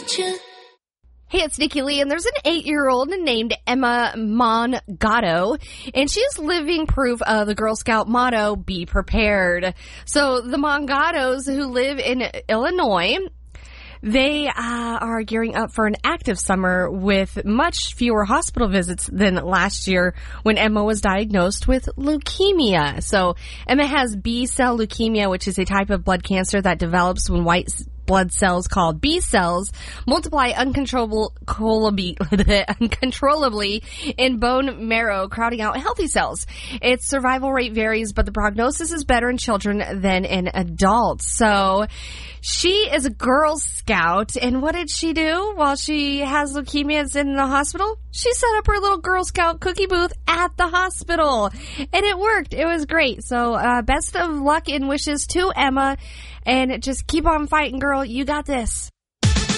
Hey, it's Nikki Lee, and there's an 8-year-old named Emma Mongato, and she's living proof of the Girl Scout motto, be prepared. So the Mongatos who live in Illinois, they are gearing up for an active summer with much fewer hospital visits than last year when Emma was diagnosed with leukemia. So Emma has B-cell leukemia, which is a type of blood cancer that develops when white blood cells called B cells multiply uncontrollably in bone marrow, crowding out healthy cells. Its survival rate varies, but the prognosis is better in children than in adults. So she is a Girl Scout, and what did she do while she has leukemia in the hospital? She set up her little Girl Scout cookie booth at the hospital, and it worked. It was great. So best of luck and wishes to Emma, and just keep on fighting, girl. You got this.